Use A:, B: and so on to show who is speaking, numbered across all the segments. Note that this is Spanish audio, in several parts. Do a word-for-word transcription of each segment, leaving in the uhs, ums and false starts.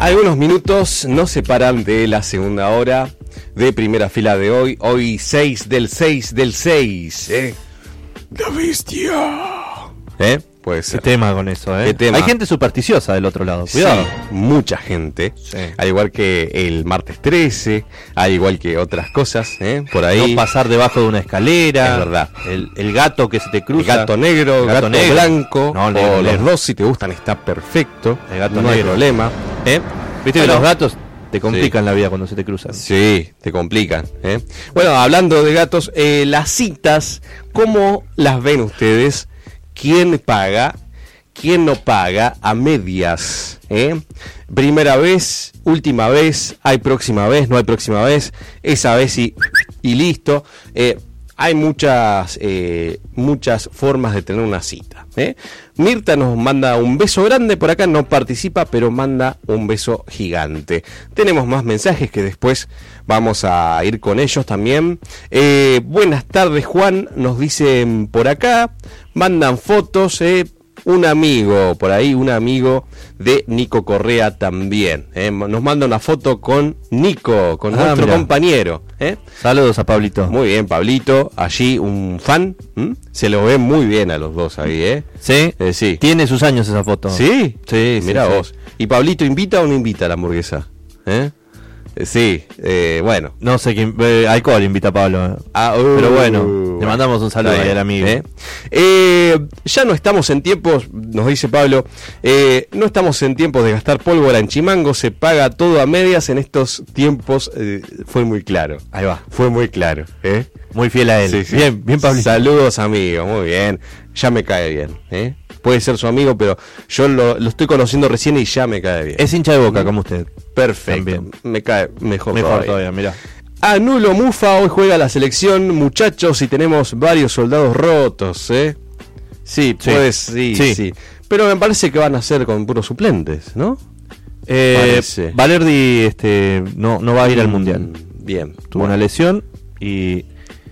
A: Algunos minutos nos separan de la segunda hora de Primera Fila de hoy. Hoy seis del seis del seis. ¿Eh? La bestia. ¿Eh? Puede ser.
B: Qué tema con eso, ¿eh?
A: ¿Qué tema?
B: Hay gente supersticiosa del otro lado, cuidado.
A: Sí, mucha gente.
B: Sí.
A: Al igual que el martes trece, al igual que otras cosas, ¿eh? Por ahí.
B: No pasar debajo de una escalera.
A: Es verdad.
B: El, el gato que se te cruza.
A: El gato negro,
B: el
A: gato,
B: gato negro.
A: blanco.
B: No,
A: o
B: negro,
A: los
B: negro.
A: dos, si te gustan, está perfecto.
B: El gato
A: no hay
B: negro.
A: problema. ¿Eh?
B: Viste
A: Bueno,
B: que los gatos te complican
A: sí.
B: la vida cuando se te cruzan.
A: Sí, te complican. ¿eh? Bueno, hablando de gatos, eh, las citas, ¿cómo las ven ustedes? ¿Quién paga? ¿Quién no paga? A medias. ¿eh? Primera vez, última vez, hay próxima vez, no hay próxima vez, esa vez y, y listo. Eh, hay muchas, eh, muchas formas de tener una cita. ¿eh? Mirta nos manda un beso grande, por acá no participa, pero manda un beso gigante. Tenemos más mensajes que después vamos a ir con ellos también. Eh, buenas tardes, Juan, nos dicen por acá, mandan fotos, eh, un amigo, por ahí un amigo de Nico Correa también. Eh, nos manda una foto con Nico, con
B: Ah,
A: nuestro
B: mirá.
A: compañero. ¿eh?
B: Saludos a Pablito.
A: Muy bien, Pablito, allí un fan, ¿m? Se lo ve muy bien a los dos ahí, ¿eh?
B: ¿Sí?
A: Eh, sí.
B: Tiene sus años esa foto.
A: ¿Sí?
B: Sí, sí,
A: Mirá
B: sí.
A: vos. ¿Y Pablito invita o no invita a la hamburguesa? ¿Eh? Eh, sí, eh, bueno.
B: No sé quién. Eh, alcohol invita a Pablo.
A: Ah, uh,
B: Pero bueno, le mandamos un saludo
A: está
B: ahí
A: bien,
B: al amigo.
A: ¿eh? Eh, ya no estamos en tiempos, nos dice Pablo, eh, no estamos en tiempos de gastar pólvora en Chimango, se paga todo a medias en estos tiempos, eh, fue muy claro.
B: Ahí va.
A: Fue muy claro, ¿eh?
B: Muy fiel a él.
A: Sí, sí.
B: Bien, bien, Pablito.
A: Saludos, amigo, muy bien. Ya me cae bien, ¿eh? Puede ser su amigo, pero yo lo, lo estoy conociendo recién y ya me cae bien.
B: Es hincha de Boca, como usted.
A: Perfecto.
B: También.
A: Me cae mejor,
B: Mejor
A: todavía.
B: todavía, mirá.
A: Anulo Mufa, hoy juega la selección, muchachos, y tenemos varios soldados rotos, ¿eh? Sí,
B: Sí.
A: pues sí, sí,
B: Sí.
A: Pero me parece que van a ser con puros suplentes, ¿no?
B: Eh,
A: Parece.
B: Valerdi este, no, no va a ir al
A: Mm,
B: Mundial.
A: Bien.
B: Tuvo una lesión y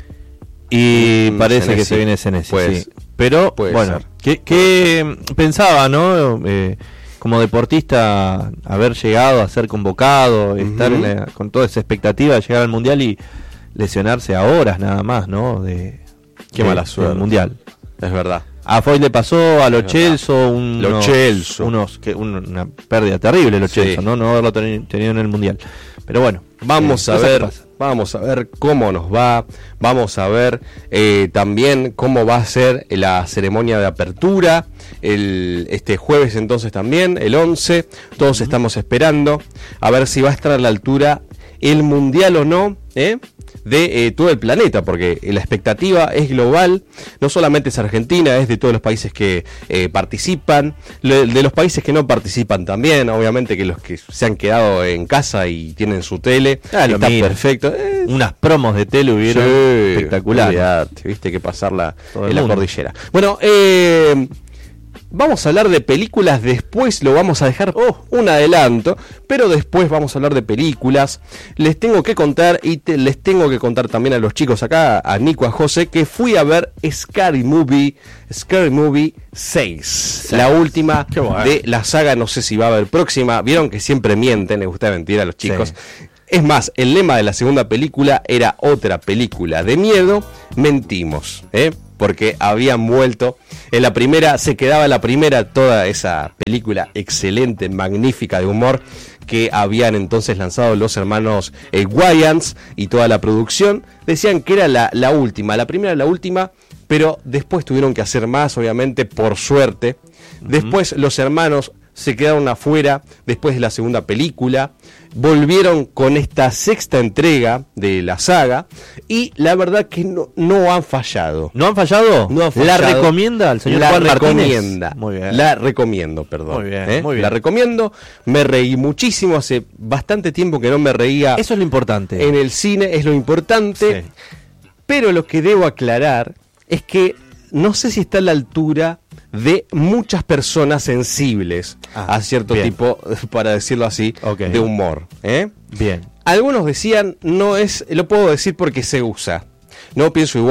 B: y
A: Mm,
B: parece
A: Senesi.
B: que se viene Senesi,
A: Puede-
B: sí. Pero
A: puede
B: bueno,
A: ser.
B: ¿qué, qué pensaba, no? Eh, como deportista, haber llegado a ser convocado, estar en la- con toda esa expectativa de llegar al Mundial y lesionarse a horas nada más, ¿no? De
A: Qué
B: de-
A: mala
B: del
A: suerte.
B: Mundial.
A: Es verdad.
B: A Foy le pasó, a Lo
A: Es verdad.
B: Celso, un,
A: Lo
B: unos,
A: Celso.
B: unos que un- una pérdida terrible Lo
A: Sí.
B: Celso, ¿no? No haberlo teni- tenido en el Mundial. Pero bueno,
A: Vamos
B: eh,
A: a
B: cosas que
A: ver,
B: pasan.
A: vamos a ver cómo nos va, vamos a ver eh, también cómo va a ser la ceremonia de apertura, el, este jueves entonces también, el once, todos estamos esperando a ver si va a estar a la altura el mundial o no, ¿eh? de eh, todo el planeta, porque la expectativa es global, no solamente es Argentina, es de todos los países que eh, participan, le- de los países que no participan también, obviamente que los que se han quedado en casa y tienen su tele,
B: Ah, lo
A: está
B: mira.
A: perfecto. Eh,
B: Unas promos de tele hubieron
A: sí,
B: espectaculares.
A: olvidate, viste que pasarla
B: Todo el
A: en la
B: mundo.
A: cordillera. Bueno, eh, vamos a hablar de películas, después lo vamos a dejar oh, un adelanto, pero después vamos a hablar de películas. Les tengo que contar y te- les tengo que contar también a los chicos acá, a Nico, a José, que fui a ver Scary Movie, Scary Movie seis, la última
B: Qué bueno.
A: de la saga, no sé si va a haber próxima. Vieron que siempre mienten, les gusta mentir a los chicos.
B: Sí.
A: Es más, el lema de la segunda película era otra película de miedo, mentimos, ¿eh? Porque habían vuelto, en la primera, se quedaba la primera, toda esa película excelente, magnífica de humor, que habían entonces lanzado los hermanos eh, Wayans y toda la producción, decían que era la, la última, la primera la última, pero después tuvieron que hacer más, obviamente, por suerte. Después los hermanos se quedaron afuera después de la segunda película, volvieron con esta sexta entrega de la saga y la verdad que no, no han fallado.
B: ¿No han fallado?
A: No han
B: ¿La
A: fallado.
B: recomienda el señor
A: la
B: Juan Martínez?
A: recomienda.
B: Muy bien.
A: La recomiendo, perdón.
B: Muy bien,
A: ¿eh?
B: muy bien.
A: La recomiendo. Me reí muchísimo, hace bastante tiempo que no me reía
B: Eso es lo importante.
A: en el cine, es lo importante.
B: Sí.
A: Pero lo que debo aclarar es que no sé si está a la altura de muchas personas sensibles
B: Ah,
A: a cierto
B: bien.
A: tipo, para decirlo así,
B: Ok.
A: de humor. ¿eh?
B: Bien.
A: Algunos decían, no es, lo puedo decir porque se usa. No pienso igual,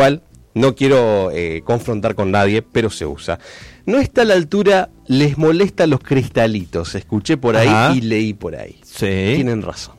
A: no quiero eh, confrontar con nadie, pero se usa. No está a la altura, les molestan los cristalitos, escuché por ahí
B: Ajá.
A: y leí por ahí.
B: Sí.
A: Tienen razón.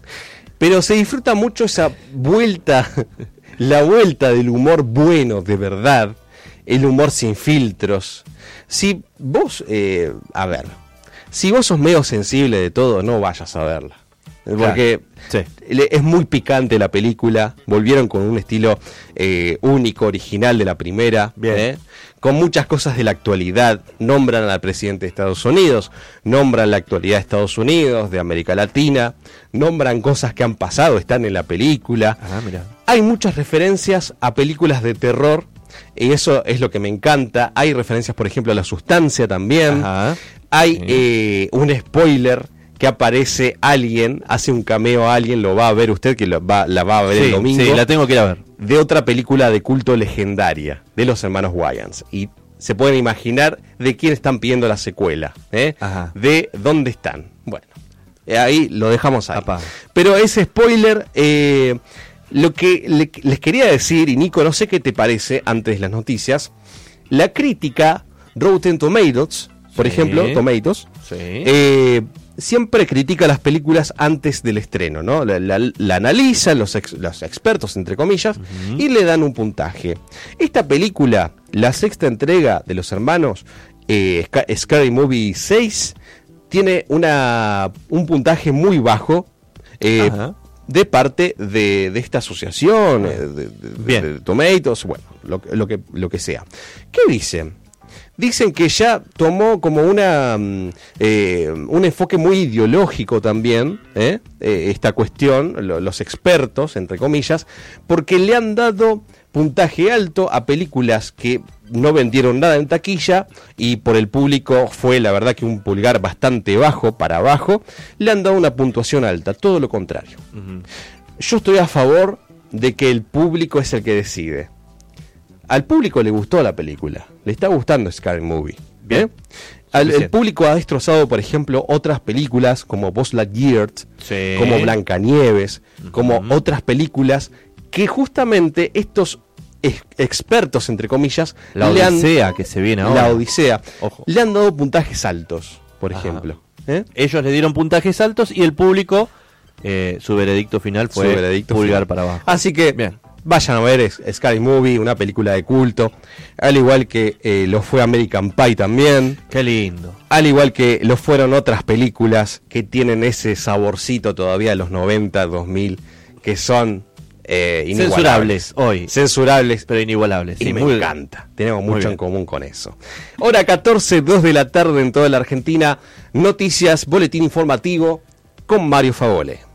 A: Pero se disfruta mucho esa vuelta, la vuelta del humor bueno, de verdad, el humor sin filtros. Si vos, eh, a ver, si vos sos medio sensible de todo, no vayas a verla. Porque
B: Sí.
A: es muy picante la película, volvieron con un estilo eh, único, original de la primera,
B: Bien.
A: ¿eh? Con muchas cosas de la actualidad, nombran al presidente de Estados Unidos, nombran la actualidad de Estados Unidos, de América Latina, nombran cosas que han pasado, están en la película.
B: Ah, mira.
A: Hay muchas referencias a películas de terror, y eso es lo que me encanta. Hay referencias, por ejemplo, a La Sustancia también.
B: Ajá.
A: Hay
B: Sí.
A: eh, un spoiler que aparece alguien, hace un cameo a alguien, lo va a ver usted, que lo va, la va a ver
B: Sí,
A: el domingo,
B: sí, la tengo que ir a ver.
A: de otra película de culto legendaria, de los hermanos Wayans. Y se pueden imaginar de quién están pidiendo la secuela, ¿eh?
B: Ajá.
A: De dónde están. Bueno, eh, ahí lo dejamos ahí.
B: Apá.
A: Pero ese spoiler, eh, lo que le- les quería decir, y Nico, no sé qué te parece antes de las noticias, la crítica Rotten Tomatoes, por
B: Sí.
A: ejemplo, Tomatoes,
B: Sí.
A: eh, siempre critica las películas antes del estreno, ¿no? La, la- la analizan los, ex- los expertos, entre comillas,
B: Ujú.
A: y le dan un puntaje. Esta película, la sexta entrega de los hermanos, eh, Sca- Scary Movie seis, tiene una, un puntaje muy bajo, eh,
B: Ajá.
A: de parte de, de esta asociación, eh, de, de-
B: Bien.
A: de Tomatoes, bueno, lo, que- lo, que, lo que sea. ¿Qué dicen? Dicen que ya tomó como una mm, eh, un enfoque muy ideológico también, ¿eh? Eh, esta cuestión, lo- los expertos, entre comillas, porque le han dado puntaje alto a películas que no vendieron nada en taquilla y por el público fue la verdad que un pulgar bastante bajo, para abajo, le han dado una puntuación alta, todo lo contrario.
B: Ujú.
A: Yo estoy a favor de que el público es el que decide. Al público le gustó la película, le está gustando Scary Movie.
B: Bien.
A: ¿eh? Al, el
B: Suficiente.
A: público ha destrozado, por ejemplo, otras películas como Buzz Lightyear,
B: Sí.
A: como Blancanieves, como
B: Ujú.
A: otras películas que justamente estos ex- expertos, entre comillas,
B: La
A: le han-
B: Odisea que se viene ahora.
A: la Odisea,
B: Ojo.
A: le han dado puntajes altos, por
B: Ajá.
A: ejemplo. ¿eh?
B: Ellos le dieron puntajes altos y el público, eh, su veredicto final fue
A: Su veredicto
B: pulgar
A: final.
B: para abajo.
A: Así que
B: Bien.
A: vayan a ver es- Scary Movie, una película de culto, al igual que eh, lo fue American Pie también,
B: Qué lindo.
A: al igual que lo fueron otras películas que tienen ese saborcito todavía de los noventa, dos mil, que son eh, inigualables.
B: Censurables hoy,
A: Censurables,
B: pero inigualables.
A: y
B: Sí,
A: me
B: muy-
A: encanta. Tenemos
B: muy
A: mucho
B: bien.
A: en común con eso. Hora catorce, dos de la tarde en toda la Argentina. Noticias, boletín informativo con Mario Favole.